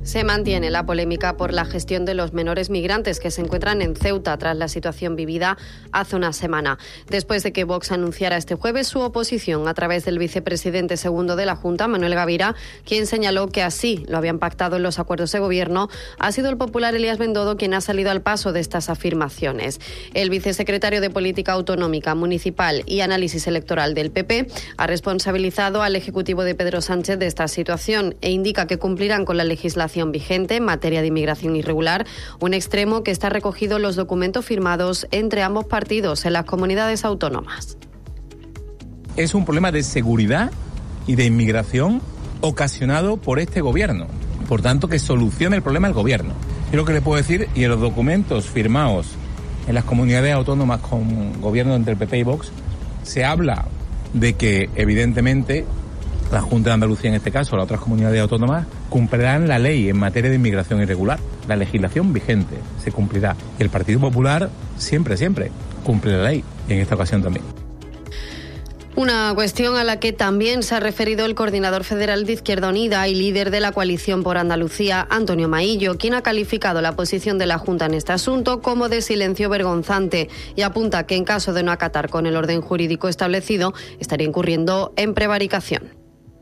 Se mantiene la polémica por la gestión de los menores migrantes que se encuentran en Ceuta tras la situación vivida hace una semana. Después de que Vox anunciara este jueves su oposición a través del vicepresidente segundo de la Junta, Manuel Gavira, quien señaló que así lo habían pactado en los acuerdos de gobierno, ha sido el popular Elías Bendodo quien ha salido al paso de estas afirmaciones. El vicesecretario de Política Autonómica, Municipal y Análisis Electoral del PP ha responsabilizado al Ejecutivo de Pedro Sánchez de esta situación e indica que cumplirán con la legislación vigente en materia de inmigración irregular, un extremo que está recogido en los documentos firmados entre ambos partidos en las comunidades autónomas. Es un problema de seguridad y de inmigración ocasionado por este gobierno. Por tanto, que solucione el problema el gobierno. Es lo que le puedo decir, y en los documentos firmados en las comunidades autónomas con gobierno entre el PP y Vox, se habla de que, evidentemente, la Junta de Andalucía, en este caso, las otras comunidades autónomas, cumplirán la ley en materia de inmigración irregular. La legislación vigente se cumplirá. Y el Partido Popular siempre cumple la ley, y en esta ocasión también. Una cuestión a la que también se ha referido el coordinador federal de Izquierda Unida y líder de la coalición por Andalucía, Antonio Maillo, quien ha calificado la posición de la Junta en este asunto como de silencio vergonzante y apunta que en caso de no acatar con el orden jurídico establecido, estaría incurriendo en prevaricación.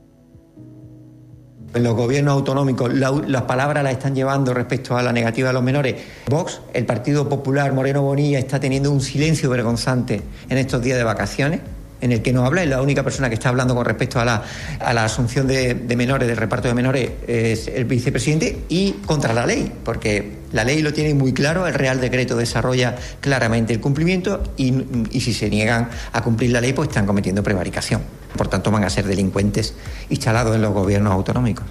En los gobiernos autonómicos las palabras las están llevando respecto a la negativa de los menores. Vox, el Partido Popular, Moreno Bonilla, está teniendo un silencio vergonzante en estos días de vacaciones, en el que no habla, y la única persona que está hablando con respecto a la asunción de menores, del reparto de menores, es el vicepresidente, y contra la ley, porque la ley lo tiene muy claro, el Real Decreto desarrolla claramente el cumplimiento y si se niegan a cumplir la ley, pues están cometiendo prevaricación. Por tanto, van a ser delincuentes instalados en los gobiernos autonómicos.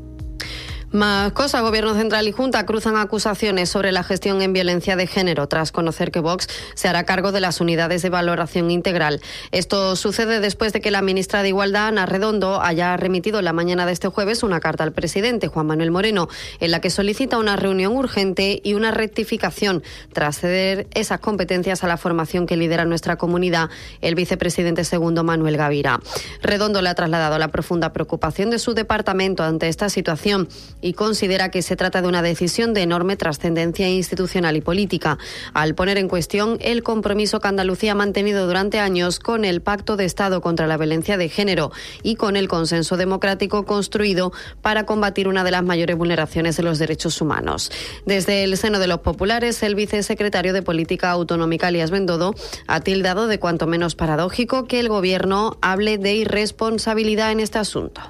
Más cosas. Gobierno Central y Junta cruzan acusaciones sobre la gestión en violencia de género tras conocer que Vox se hará cargo de las unidades de valoración integral. Esto sucede después de que la ministra de Igualdad, Ana Redondo, haya remitido en la mañana de este jueves una carta al presidente, Juan Manuel Moreno, en la que solicita una reunión urgente y una rectificación tras ceder esas competencias a la formación que lidera nuestra comunidad, el vicepresidente segundo, Manuel Gavira. Redondo le ha trasladado la profunda preocupación de su departamento ante esta situación y considera que se trata de una decisión de enorme trascendencia institucional y política, al poner en cuestión el compromiso que Andalucía ha mantenido durante años con el Pacto de Estado contra la Violencia de Género y con el consenso democrático construido para combatir una de las mayores vulneraciones de los derechos humanos. Desde el seno de los populares, el vicesecretario de Política Autonómica, Elías Bendodo, ha tildado de cuanto menos paradójico que el Gobierno hable de irresponsabilidad en este asunto.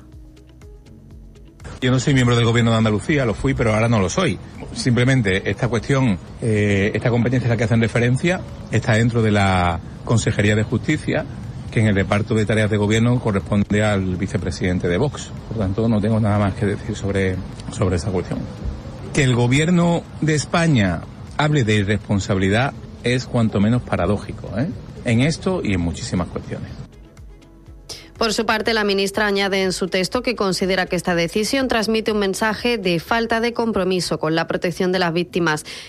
Yo no soy miembro del Gobierno de Andalucía, lo fui, pero ahora no lo soy. Simplemente esta cuestión, esta competencia a la que hacen referencia, está dentro de la Consejería de Justicia, que en el reparto de tareas de gobierno corresponde al vicepresidente de Vox. Por tanto, no tengo nada más que decir sobre esa cuestión. Que el Gobierno de España hable de irresponsabilidad es cuanto menos paradójico, en esto y en muchísimas cuestiones. Por su parte, la ministra añade en su texto que considera que esta decisión transmite un mensaje de falta de compromiso con la protección de las víctimas